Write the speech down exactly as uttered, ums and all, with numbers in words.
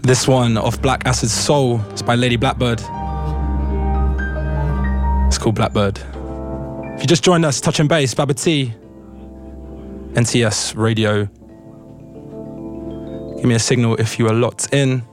This one off Black Acid Soul. It's by Lady Blackbird. It's called Blackbird. If you just joined us, Touch and Bass, Baba T, N T S Radio. Give me a signal if you are locked in.